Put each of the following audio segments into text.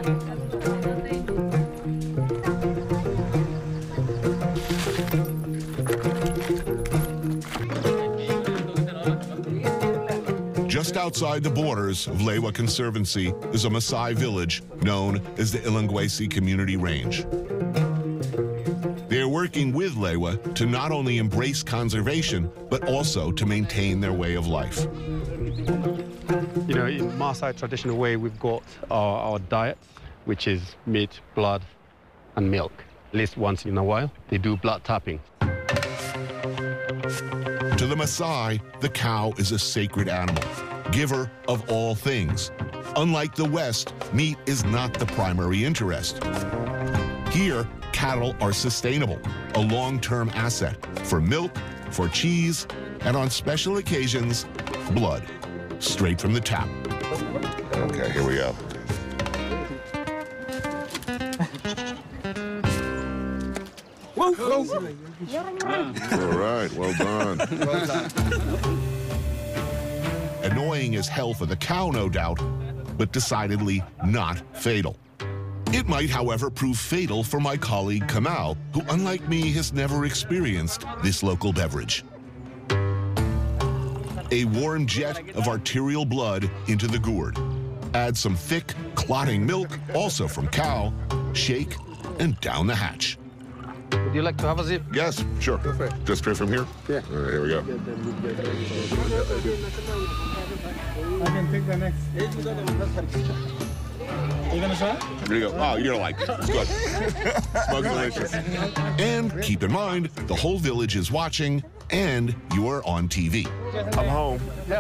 Just outside the borders of Lewa Conservancy is a Maasai village known as the Ilengwesi Community Range. They are working with Lewa to not only embrace conservation, but also to maintain their way of life. You know, in Maasai traditional way, we've got our diet, which is meat, blood, and milk. At least once in a while, they do blood tapping. To the Maasai, the cow is a sacred animal, giver of all things. Unlike the West, meat is not the primary interest. Here, cattle are sustainable, a long-term asset for milk, for cheese, and on special occasions, blood, straight from the tap. Okay, here we go. All right, well done. Well done. Annoying as hell for the cow, no doubt, but decidedly not fatal. It might, however, prove fatal for my colleague Kamau, who, unlike me, has never experienced this local beverage. A warm jet of arterial blood into the gourd. Add some thick, clotting milk, also from cow, shake, and down the hatch. Would you like to have a sip? Yes, sure. Just straight from here? Yeah. All right, here we go. I can take the next. You gonna try? Here you go. Oh, you're gonna like it. It's good. Smells delicious. And keep in mind, the whole village is watching, and you are on TV. I'm home. Yeah.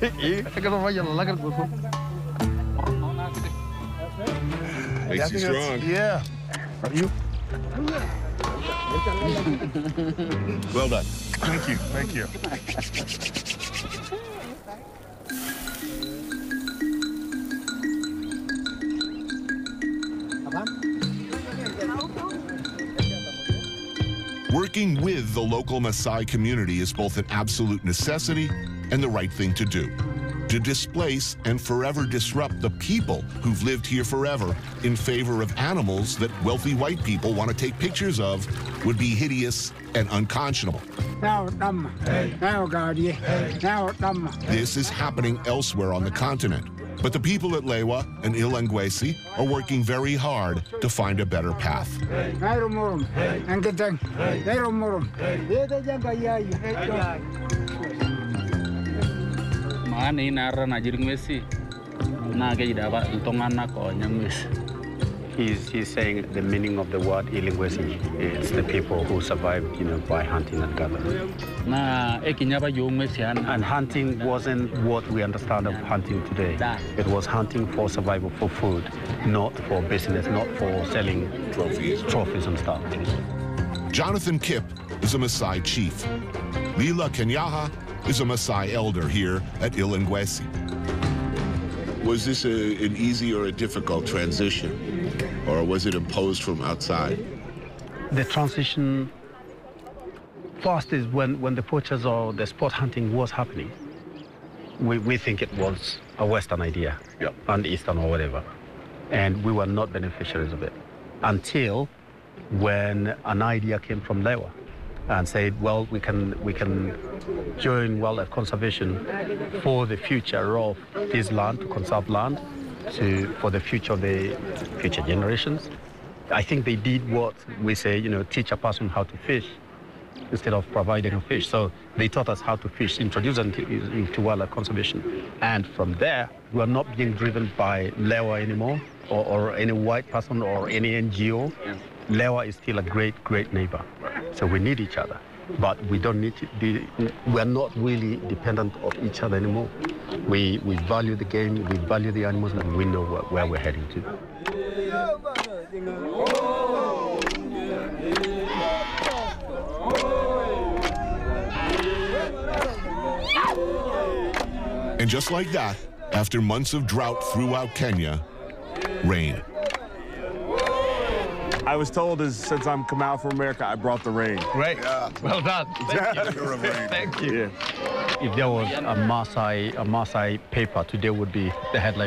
Makes you strong. Yeah. Are you? Well done. Thank you. Thank you. Working with the local Maasai community is both an absolute necessity and the right thing to do. To displace and forever disrupt the people who've lived here forever in favor of animals that wealthy white people want to take pictures of would be hideous and unconscionable. This is happening elsewhere on the continent, but the people at Lewa and Ilengwesi are working very hard to find a better path. He's saying the meaning of the word Ilengwesi is the people who survived, you know, by hunting and gathering. And hunting wasn't what we understand of hunting today. It was hunting for survival, for food, not for business, not for selling trophies and stuff. Jonathan Kip is a Maasai chief. Lila Kenyaha is a Maasai elder here at Ilengwesi. Was this an easy or a difficult transition, or was it imposed from outside? The transition first is when the poachers or the sport hunting was happening. We think it was a Western idea, and Eastern or whatever, and we were not beneficiaries of it until when an idea came from Lewa and said, well, we can join wildlife conservation for the future of this land, to conserve land, for the future of the future generations. I think they did what we say, you know, teach a person how to fish instead of providing a fish. So they taught us how to fish, introduce them into wildlife conservation. And from there, we are not being driven by Lewa anymore, or any white person or any NGO. Lewa is still a great, great neighbor. So we need each other, but we don't need to we're not really dependent on each other anymore. We value the game, we value the animals, and we know where we're heading to. And just like that, after months of drought throughout Kenya, rain. I was told since I'm come out from America, I brought the rain. Great. Yeah. Well done. Thank you. Thank you. Yeah. If there was a Maasai paper, today would be the headline.